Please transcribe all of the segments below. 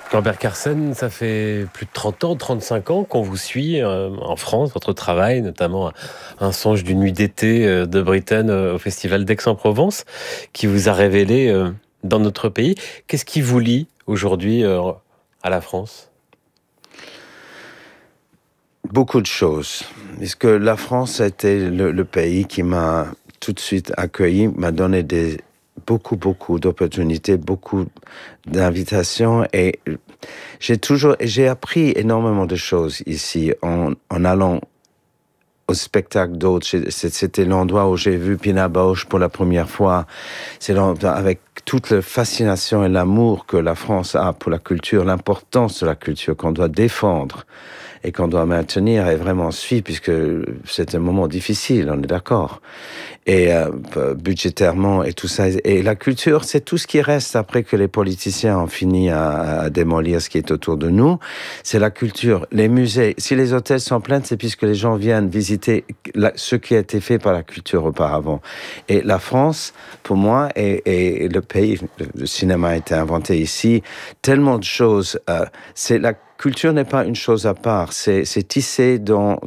Norbert Carsen, ça fait plus de 30 ans, 35 ans qu'on vous suit en France, votre travail, notamment un songe d'une nuit d'été de Britten au Festival d'Aix-en-Provence, qui vous a révélé dans notre pays. Qu'est-ce qui vous lie aujourd'hui à la France ? Beaucoup de choses. Parce que la France a été le pays qui m'a tout de suite accueilli, m'a donné beaucoup d'opportunités, beaucoup d'invitations et j'ai appris énormément de choses ici en allant au spectacle d'autres. C'était l'endroit où j'ai vu Pina Bausch pour la première fois. C'est l'endroit avec toute la fascination et l'amour que la France a pour la culture, l'importance de la culture qu'on doit défendre et qu'on doit maintenir et vraiment suivre, puisque c'est un moment difficile, on est d'accord. Et budgétairement et tout ça. Et la culture, c'est tout ce qui reste après que les politiciens ont fini à démolir ce qui est autour de nous. C'est la culture. Les musées, si les hôtels sont pleins, c'est puisque les gens viennent visiter ce qui a été fait par la culture auparavant. Et la France, pour moi, est le pays, le cinéma a été inventé ici, tellement de choses. C'est la culture n'est pas une chose à part, c'est tissé dans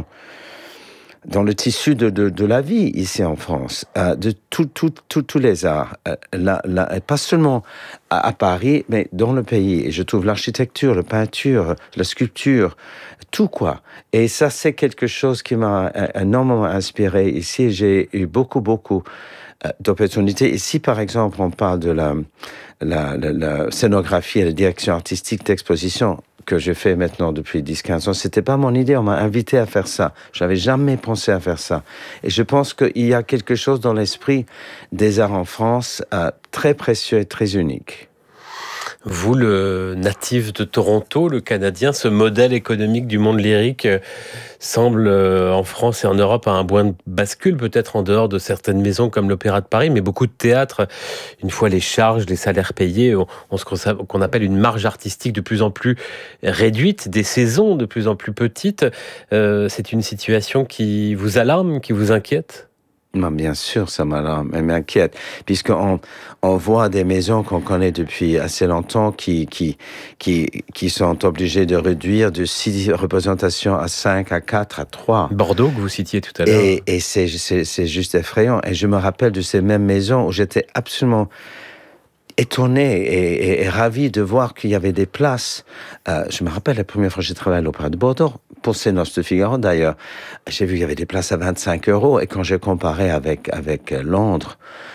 le tissu de la vie ici en France, de tous les arts, pas seulement à Paris, mais dans le pays. Et je trouve l'architecture, la peinture, la sculpture, tout quoi. Et ça, c'est quelque chose qui m'a énormément inspiré ici. J'ai eu beaucoup d'opportunités. Ici, par exemple, on parle de la scénographie et la direction artistique d'exposition que je fais maintenant depuis 10-15 ans. C'était pas mon idée, on m'a invité à faire ça. J'avais jamais pensé à faire ça. Et je pense qu'il y a quelque chose dans l'esprit des arts en France très précieux et très unique. Vous, le natif de Toronto, le Canadien, ce modèle économique du monde lyrique semble en France et en Europe à un point de bascule, peut-être en dehors de certaines maisons comme l'Opéra de Paris, mais beaucoup de théâtres, une fois les charges, les salaires payés, on ce qu'on appelle une marge artistique de plus en plus réduite, des saisons de plus en plus petites. C'est une situation qui vous alarme, qui vous inquiète ? Bien sûr, ça m'inquiète, puisqu'on voit des maisons qu'on connaît depuis assez longtemps qui sont obligées de réduire de 6 représentations à 5, à 4, à 3. Bordeaux, que vous citiez tout à l'heure. Et c'est juste effrayant. Et je me rappelle de ces mêmes maisons où j'étais absolument étonné et ravi de voir qu'il y avait des places. Je me rappelle la première fois que j'ai travaillé à l'Opéra de Bordeaux, pour ces Noces de Figaro d'ailleurs, j'ai vu qu'il y avait des places à 25 €. Et quand j'ai comparé avec Londres,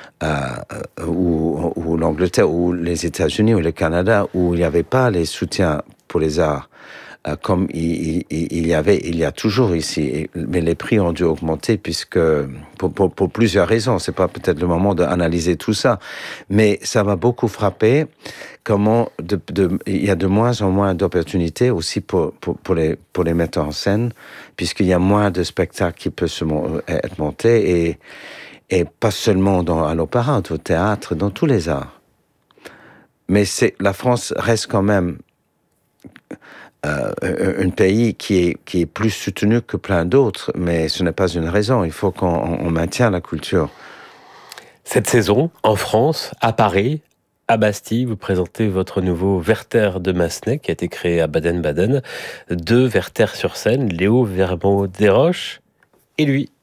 ou l'Angleterre, ou les États-Unis, ou le Canada, où il n'y avait pas les soutiens pour les arts, comme il y a toujours ici. Mais les prix ont dû augmenter puisque, pour plusieurs raisons. C'est pas peut-être le moment d'analyser tout ça. Mais ça m'a beaucoup frappé comment il y a de moins en moins d'opportunités aussi pour les metteurs en scène, puisqu'il y a moins de spectacles qui peuvent être montés et pas seulement à l'opéra, au théâtre, dans tous les arts. Mais la France reste quand même un pays qui est plus soutenu que plein d'autres, mais ce n'est pas une raison. Il faut qu'on maintienne la culture. Cette saison, en France, à Paris, à Bastille, vous présentez votre nouveau Werther de Massenet, qui a été créé à Baden-Baden. 2 Werther sur scène, Léo Vermont-Desroches et lui.